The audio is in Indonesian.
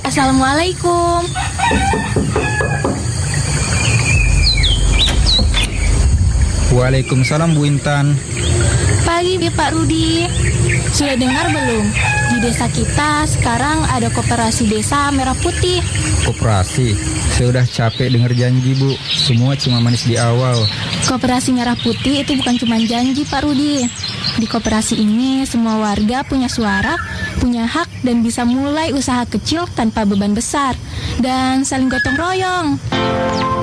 Assalamualaikum. Waalaikumsalam Bu Intan. Pagi Pak Rudi. Sudah dengar belum? Di desa kita sekarang ada koperasi desa Merah Putih. Koperasi? Saya udah capek dengar janji Bu. Semua cuma manis di awal. Koperasi Merah Putih itu bukan cuma janji Pak Rudi. Di koperasi ini semua warga punya suara, punya hak dan bisa mulai usaha kecil tanpa beban besar. Dan saling gotong royong.